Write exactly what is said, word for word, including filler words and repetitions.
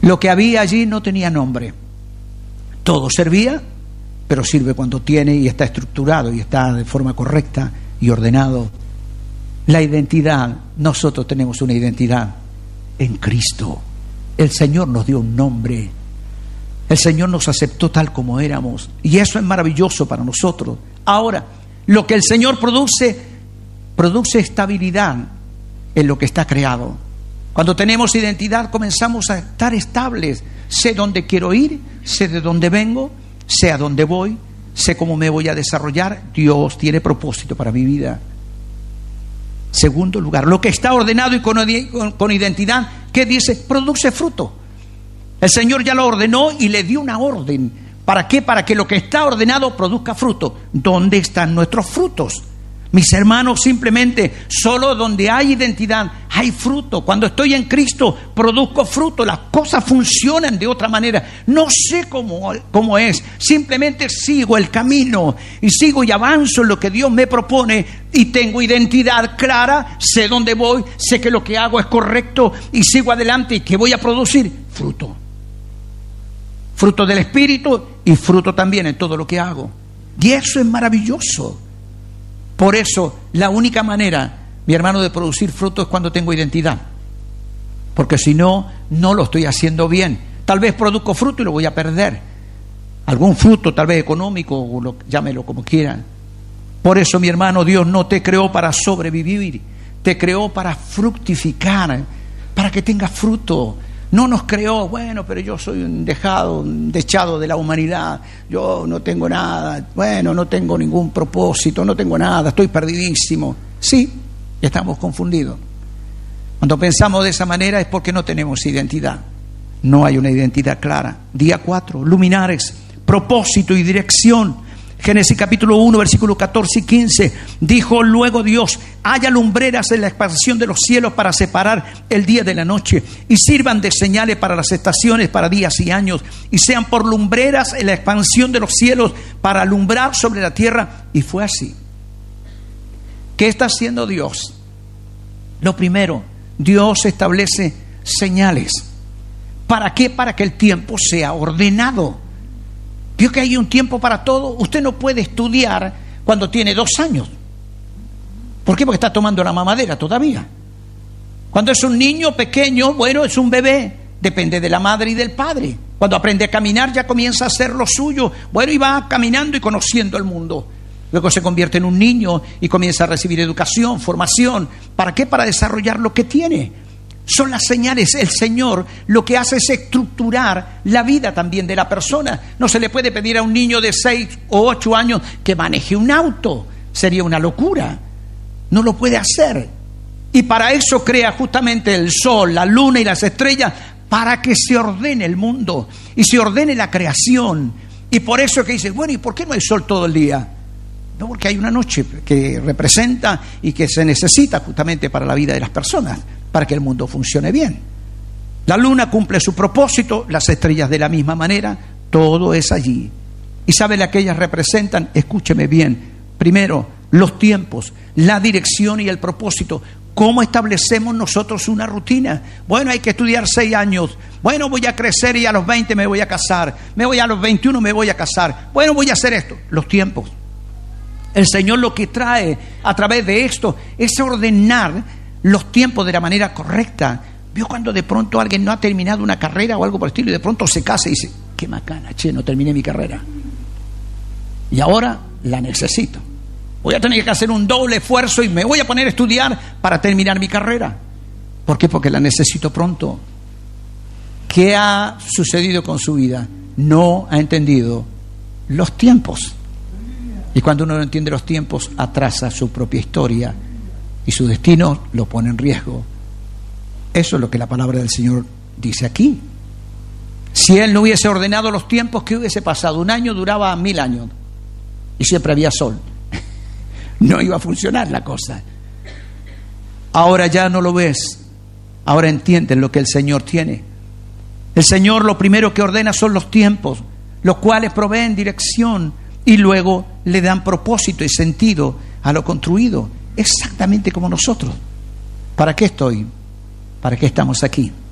Lo que había allí no tenía nombre. Todo servía, pero sirve cuando tiene y está estructurado y está de forma correcta y ordenado. La identidad, nosotros tenemos una identidad en Cristo. El Señor nos dio un nombre. El Señor nos aceptó tal como éramos. Y eso es maravilloso para nosotros. Ahora, lo que el Señor produce, produce estabilidad en lo que está creado. Cuando tenemos identidad, comenzamos a estar estables. Sé dónde quiero ir, sé de dónde vengo, sé a dónde voy, sé cómo me voy a desarrollar. Dios tiene propósito para mi vida. Segundo lugar, lo que está ordenado y con, con, con identidad, ¿qué dice? Produce fruto. El Señor ya lo ordenó y le dio una orden. ¿Para qué? Para que lo que está ordenado produzca fruto. ¿Dónde están nuestros frutos? Mis hermanos, simplemente, solo donde hay identidad hay fruto. Cuando estoy en Cristo, produzco fruto. Las cosas funcionan de otra manera. No sé cómo, cómo es. Simplemente sigo el camino y sigo y avanzo en lo que Dios me propone y tengo identidad clara. Sé dónde voy, sé que lo que hago es correcto y sigo adelante y que voy a producir fruto. Fruto del Espíritu y fruto también en todo lo que hago. Y eso es maravilloso. Por eso, la única manera, mi hermano, de producir fruto es cuando tengo identidad. Porque si no, no lo estoy haciendo bien. Tal vez produzco fruto y lo voy a perder. Algún fruto, tal vez económico, o lo, llámelo como quieran. Por eso, mi hermano, Dios no te creó para sobrevivir. Te creó para fructificar, para que tengas fruto. No nos creó, bueno, pero yo soy un dejado, un dechado de la humanidad, yo no tengo nada, bueno, no tengo ningún propósito, no tengo nada, estoy perdidísimo. Sí, estamos confundidos. Cuando pensamos de esa manera es porque no tenemos identidad. No hay una identidad clara. Día cuatro, luminares, propósito y dirección. Génesis capítulo uno, versículos catorce y quince. Dijo luego Dios: haya lumbreras en la expansión de los cielos para separar el día de la noche, y sirvan de señales para las estaciones, para días y años, y sean por lumbreras en la expansión de los cielos para alumbrar sobre la tierra. Y fue así. ¿Qué está haciendo Dios? Lo primero, Dios establece señales. ¿Para qué? Para que el tiempo sea ordenado. ¿Vio que hay un tiempo para todo? Usted no puede estudiar cuando tiene dos años. ¿Por qué? Porque está tomando la mamadera todavía. Cuando es un niño pequeño, bueno, es un bebé. Depende de la madre y del padre. Cuando aprende a caminar ya comienza a hacer lo suyo. Bueno, y va caminando y conociendo el mundo. Luego se convierte en un niño y comienza a recibir educación, formación. ¿Para qué? Para desarrollar lo que tiene. Son las señales. El Señor lo que hace es estructurar la vida también de la persona. No se le puede pedir a un niño de seis o ocho años que maneje un auto. Sería una locura. No lo puede hacer. Y para eso crea justamente el sol, la luna y las estrellas, para que se ordene el mundo y se ordene la creación. Y por eso es que dice, bueno, ¿y por qué no hay sol todo el día? No, porque hay una noche que representa y que se necesita justamente para la vida de las personas, para que el mundo funcione bien. La luna cumple su propósito, las estrellas de la misma manera, todo es allí. ¿Y sabe la que ellas representan? Escúcheme bien. Primero, los tiempos, la dirección y el propósito. ¿Cómo establecemos nosotros una rutina? Bueno, hay que estudiar seis años. Bueno, voy a crecer y a los veinte me voy a casar. Me voy a los veintiuno me voy a casar. Bueno, voy a hacer esto. Los tiempos. El Señor lo que trae a través de esto es ordenar los tiempos de la manera correcta. ¿Vio cuando de pronto alguien no ha terminado una carrera o algo por el estilo y de pronto se casa y dice, qué macana, che, no terminé mi carrera y ahora la necesito? Voy a tener que hacer un doble esfuerzo y me voy a poner a estudiar para terminar mi carrera. ¿Por qué? Porque la necesito pronto. ¿Qué ha sucedido con su vida? No ha entendido los tiempos. Y cuando uno no entiende los tiempos, atrasa su propia historia y su destino lo pone en riesgo. Eso es lo que la palabra del Señor dice aquí. Si Él no hubiese ordenado los tiempos, ¿qué hubiese pasado? Un año duraba mil años y siempre había sol. No iba a funcionar la cosa. Ahora ya no lo ves. Ahora entienden lo que el Señor tiene. El Señor lo primero que ordena son los tiempos, los cuales proveen dirección y luego le dan propósito y sentido a lo construido, exactamente como nosotros. ¿Para qué estoy? ¿Para qué estamos aquí?